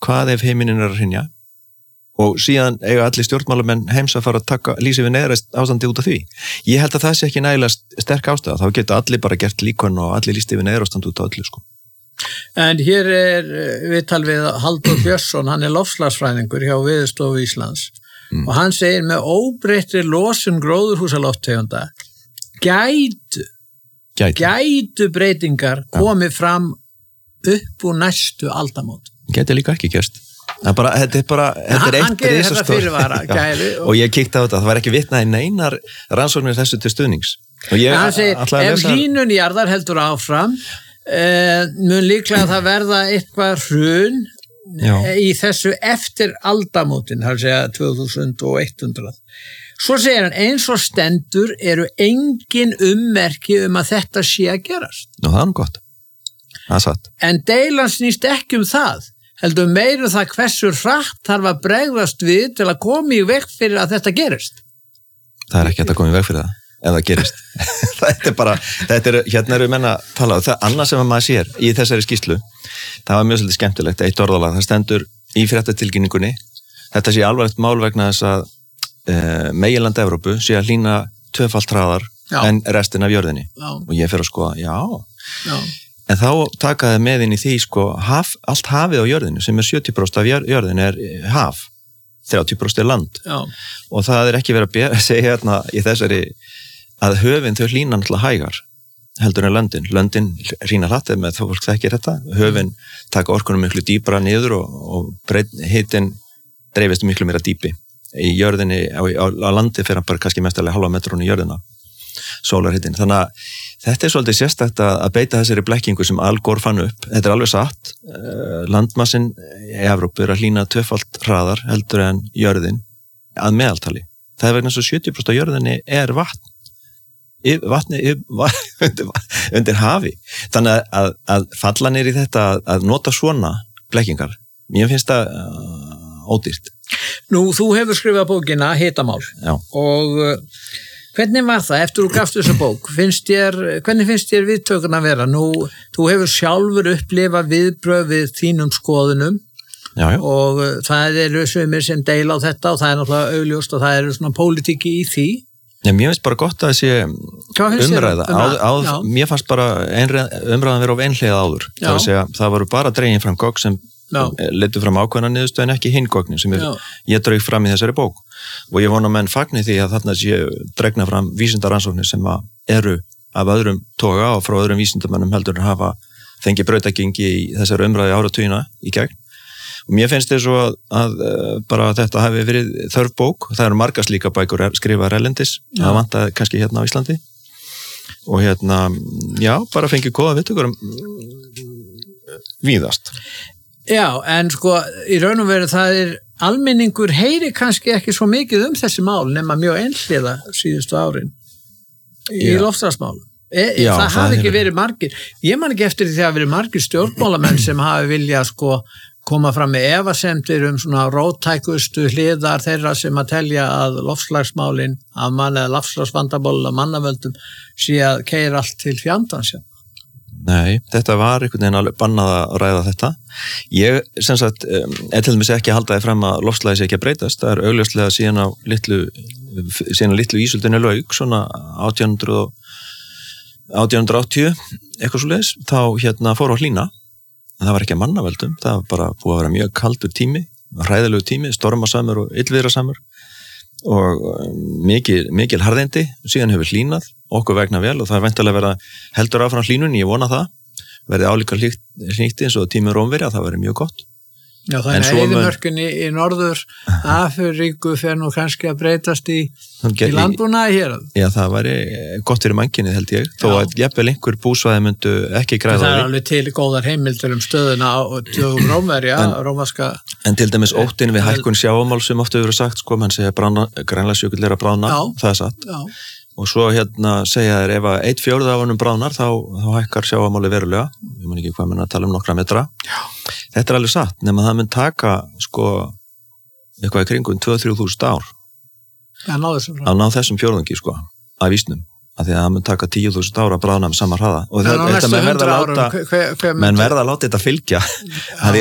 hvað ef heiminin að hrynja og síðan eiga allir stjórnmálamenn heims að fara að lýsa við neyðræst ástandi út af því. Ég held að það sé ekki nægilega sterk ástæða, þá geta allir bara gert líkon og allir lýst yfir neyðræstand út af öllu sko. En hér viðtal við Halldór Björnsson, hann loftslagsfræðingur hjá Veðurstofu Íslands og hann segir með óbreyttri losun gróðurhúsalofttegunda gætu breytingar komið fram upp úr næstu aldamót. Gæti líka ekki gerst. Þetta er eitt risastór og ég kíkti á þetta, það var ekki vitnað í neinar rannsóknir þessu til stuðnings. Hann segir, ef hlýnun jarðar heldur áfram mun líklega það verða eitthvað hrun í þessu eftir aldamótin, það segja 2100. Svo segir hann, eins og stendur eru engin ummerki að þetta sé að gerast. Nú, það er gott. Það er satt. En deilan snýst ekki það, heldur meira það hversu hratt þarf að bregðast við til að koma í veg fyrir að þetta gerist. Það er ekki hægt að koma í veg fyrir það. Ef það gerist. Hérna eru menn að tala það annað sem maður sér í þessari skýrslu, það var mjög svolítið skemmtilegt, eitt orðalag, það stendur í fréttatilkynningunni, þetta sé alvarlegt mál vegna þess að meginland Evrópu sé að hlýna 2-falt hraðar en restin af jörðinni. Og ég fer að skoða, en þá taka það með inn í því allt hafið á jörðinu sem 70% af jörðinu haf, 30% land. Og það ekki verið að segja hérna í þessari að höfin þau hlýna náttúrulega hægar heldur en löndin hlýna hratt með þá fólk þekkir þetta, höfin taka orkunum miklu dýpra niður og hitin dreifist miklu meira dýpi í jörðinni, á landi fyrir bara kannski mestalega halva metrún í jörðina sólarhitin, þannig að þetta svolítið sérstakt að beita þessari blekkingu sem Al Gore fann upp, þetta alveg satt landmassin í Evrópu að hlýna 2-falt hraðar heldur en jörðin að meðaltali, það vegna svo 70% af jörðinni vatni undir hafi, þannig að falla niður í þetta að nota svona blekkingar, mér finnst það ódýrt. Nú, þú hefur skrifað bókina Hitamál og hvernig var það eftir þú gafst þessa bók? Hvernig finnst þér viðtökun að vera? Nú, þú hefur sjálfur upplifað viðbrögð við þínum skoðunum og það eru sumir sem deila á þetta og það náttúrulega augljóst og það eru svona pólitíki í því. Mér finnst bara gott að þessi umræða. Mér fannst bara umræðan vera of einhliða áður. Það voru bara dregin fram gögn sem leiddu fram ákveðna niðurstöðu en ekki hinn gögnin sem ég draug fram í þessari bók. Og ég vona menn fagni því að þarna sé dregna fram vísindaransóknir sem eru af öðrum toga og frá öðrum vísindamönnum heldur en hafa fengið brautagengi í þessari umræðu áratugina í gegn. Og mér finnst þess að bara þetta hafi verið þörf bók, það eru margar slíka bækur skrifaðar erlendis, það vantaði kannski hérna á Íslandi og bara fengið góða viðtökur víðast. Já, en í raun og veru það almenningur heyri kannski ekki svo mikið þessi mál nema mjög einhliða síðustu árin í loftslagsmálum. Það hafi ekki verið margir, ég man ekki eftir því að það hafi verið margir stjórnmálamenn sem hafi viljað koma fram með efasemdir svona róttækustu hliðar þeirra sem að telja að loftslagsmálin af eða loftslagsvandamál af mannavöldum sé að keyra allt til fjandans. Nei, þetta var einhvern veginn alveg bannað að ræða þetta. Ég, sem sagt, til dæmis ekki að halda því fram að loftslagið sé ekki að breytast. Það augljóslega síðan litlu ísöldinni lauk, svona 1880, eitthvað svoleiðis, þá fór á hlýna. Það var ekki að mannavöldum, það var bara búið að vera mjög kaldur tími, hræðilegu tími, stormasamur og illviðrasamur og mikil harðindi, síðan hefur hlýnað, okkur vegna vel og það er væntanlega verið að heldur áfram hlýnun, ég vona það, verði álíka hlýtt eins og tímur Rómverja, það verið mjög gott. Já, þannig að eyðimörkin í norður Afríku fer nú kannski að breytast í landbúnaði hér. Já, það væri gott fyrir mannkynnið held ég, þó að jafnvel einhver búsvæði myndu ekki græða því. Það er alveg til góðar heimildir stöðuna á dögum Rómverja, rómverska. En til dæmis óttinn við hækkun sjávarmál sem ofta hefur sagt, mann segja Grænlandsjökull er að bráðna, það er satt. Og svo segja þér ef að 1/4 af honum bráðnar þá hækkar sjávarmáli verulega, ég man ekki hvað menn að tala nokkra metra. Þetta er alveg satt, nema það mun taka eitthvað í kringum 2-3 ár að ná þessum fjórðungi af vísnum, af því að það mun taka 10.000 ára að bráðna með sama hraða og þetta menn verða að láta þetta fylgja